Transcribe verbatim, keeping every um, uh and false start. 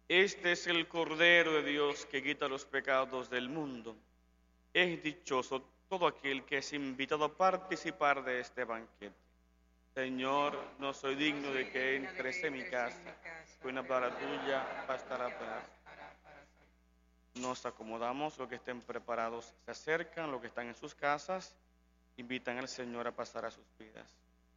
Este es el Cordero de Dios que quita los pecados del mundo. Es dichoso todo aquel que es invitado a participar de este banquete. Señor, no soy digno de que entres en mi casa, que una palabra tuya bastará para. Nos acomodamos, los que estén preparados se acercan, los que están en sus casas invitan al Señor a pasar a sus vidas.